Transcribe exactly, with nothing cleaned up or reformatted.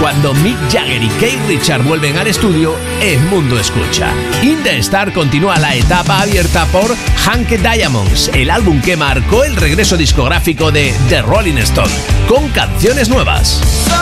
Cuando Mick Jagger y Keith Richards vuelven al estudio, el mundo escucha. In the Star continúa la etapa abierta por Hank Diamonds, el álbum que marcó el regreso discográfico de The Rolling Stones, con canciones nuevas.